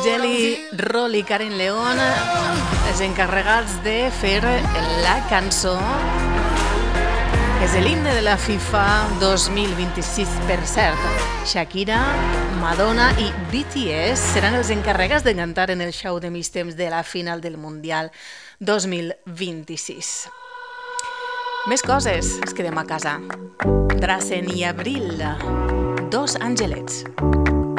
Jelly Roll i Karen León, els encarregats de fer la cançó que és l'himne de la FIFA 2026, per cert. Shakira, Madonna i BTS seran els encarregats de cantar en el show de mig temps de la final del Mundial 2026. Més coses, ens quedem a casa. Drazen i Abril, dos angelets.